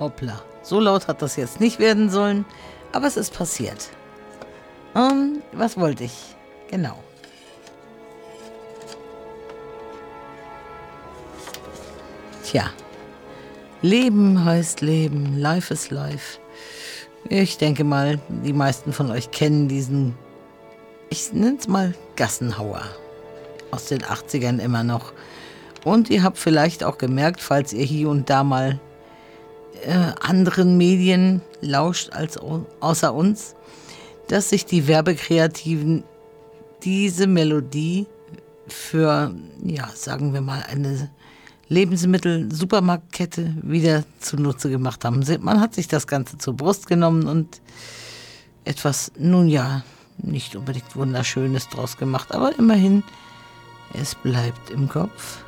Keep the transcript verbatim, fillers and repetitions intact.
Hoppla. So laut hat das jetzt nicht werden sollen, aber es ist passiert. Um, was wollte ich? Genau. Tja, Leben heißt Leben, Life is Life. Ich denke mal, die meisten von euch kennen diesen, ich nenne es mal Gassenhauer, aus den achtzigern immer noch. Und ihr habt vielleicht auch gemerkt, falls ihr hier und da mal äh, anderen Medien lauscht als au- außer uns, dass sich die Werbekreativen diese Melodie für, ja, sagen wir mal, eine Lebensmittel-Supermarktkette wieder zunutze gemacht haben. Man hat sich das Ganze zur Brust genommen und etwas, nun ja, nicht unbedingt Wunderschönes draus gemacht, aber immerhin, es bleibt im Kopf.